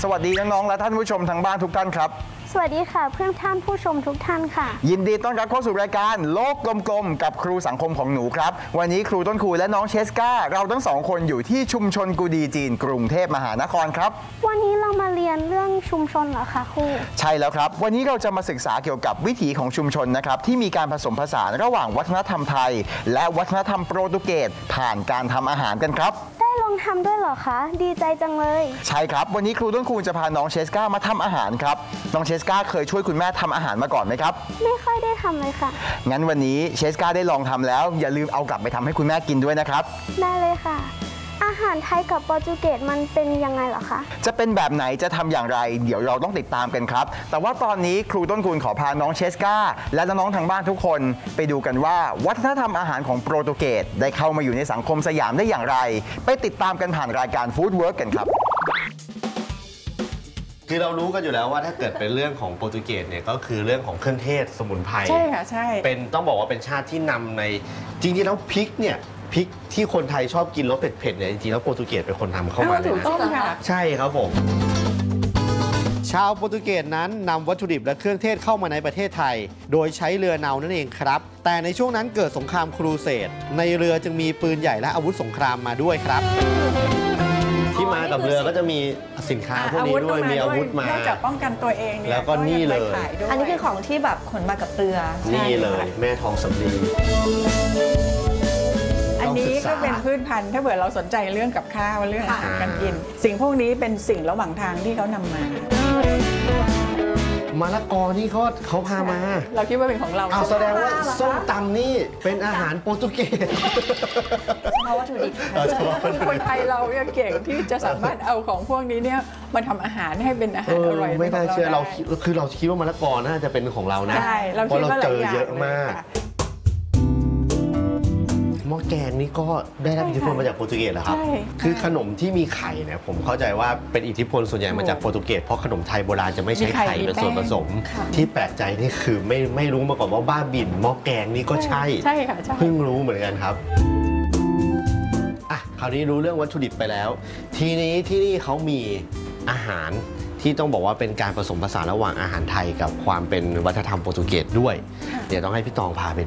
วัสดีน้องๆและท่านผู้ชมทางบ้านทุกท่านครับสวัสดีค่ะเพื่อนท่านผู้ชมทุกท่านค่ะยินดีต้อนรับเข้าสู่รายการโลกกลมๆกับครูสังคมของหนูครับวันนี้ครูต้นครูและน้องเชสกาเราทั้งสองคนอยู่ที่ชุมชนกูดีจีนกรุงเทพมหานครครับวันนี้เรามาเรียนเรื่องชุมชนเหรอคะครูใช่แล้วครับวันนี้เราจะมาศึกษาเกี่ยวกับวิถีของชุมชนนะครับที่มีการผสมผสานระหว่างวัฒนธรรมไทยและวัฒนธรรมโปรตุเกสผ่านการทำอาหารกันครับได้ลองทำด้วยเหรอคะดีใจจังเลยใช่ครับวันนี้ครูต้นครูจะพาน้องเชสกามาทำอาหารครับน้องเชสกาเคยช่วยคุณแม่ทำอาหารมาก่อนไหมครับไม่ค่อยได้ทำเลยค่ะงั้นวันนี้เชสกาได้ลองทำแล้วอย่าลืมเอากลับไปทำให้คุณแม่กินด้วยนะครับได้เลยค่ะอาหารไทยกับโปรตุเกสมันเป็นยังไงเหรอคะจะเป็นแบบไหนจะทำอย่างไรเดี๋ยวเราต้องติดตามกันครับแต่ว่าตอนนี้ครูต้นคูณขอพาน้องเชสกาและน้องๆทางบ้านทุกคนไปดูกันว่าวัฒนธรรมอาหารของโปรตุเกสได้เข้ามาอยู่ในสังคมสยามได้อย่างไรไปติดตามกันผ่านรายการฟู้ดเวิร์กกันครับคือเรารู้กันอยู่แล้วว่าถ้าเกิดเป็นเรื่องของโปรตุเกสเนี่ยก็คือเรื่องของเครื่องเทศสมุนไพรใช่ค่ะใช่เป็นต้องบอกว่าเป็นชาติที่นำในจริงๆแล้วพริกเนี่ยพริกที่คนไทยชอบกินรสเผ็ดๆเนี่ยจริงๆแล้วโปรตุเกสเป็นคนทำเข้ามาเลยนะถูกต้องค่ะใช่ครับผมชาวโปรตุเกสนั้นนำวัตถุดิบและเครื่องเทศเข้ามาในประเทศไทยโดยใช้เรือเนานั่นเองครับแต่ในช่วงนั้นเกิดสงครามครูเสดในเรือจึงมีปืนใหญ่และอาวุธสงครามมาด้วยครับที่มากับเรือก็จะมีสินค้าพวกนี้ด้วยมีอาวุธมานอกจากป้องกันตัวเองเนี่ยแล้วก็นี่เลยอันนี้คือของที่แบบขนมากับเรือนี่เลยแม่ทองสำลีอันนี้ก็เป็นพืชพันธุ์ถ้าเผื่อเราสนใจเรื่องกับข้าวเรื่องอาหารการกินสิ่งพวกนี้เป็นสิ่งระหว่างทางที่เขานำมามะละกอนี่เขาพามาเราคิดว่าเป็นของเราแสดงว่าส้มตำนี่เป็นอาหารโปรตุเกสเฉพาะวัตถุดิบคนไทยเราเนี่ยเก่งที่จะสามารถเอาของพวกนี้เนี่ยมาทำอาหารให้เป็นอาหารอร่อยไม่น่าเชื่อเราคิดว่ามะละกอน่าจะเป็นของเรานะเพราะเราเจอเยอะมากหม้อแกงนี่ก็ได้รับอิทธิพลมาจากโปรตุเกสเหรอครับคือขนมที่มีไข่เนี่ยผมเข้าใจว่าเป็นอิทธิพลส่วนใหญ่มาจากโปรตุเกสเพราะขนมไทยโบราณจะไม่ใช้ไข่เป็นส่วนผสมที่แปลกใจนี่คือไม่รู้มาก่อนว่าบ้าบิ่นหม้อแกงนี่ก็ใช่ค่ะเพิ่งรู้เหมือนกันครับคราวนี้รู้เรื่องวัตถุดิบไปแล้วทีนี้ที่นี่เขามีอาหารที่ต้องบอกว่าเป็นการผสมผสานระหว่างอาหารไทยกับความเป็นวัฒนธรรมโปรตุเกสด้วยเดี๋ยวต้องให้พี่ตองพาไปดู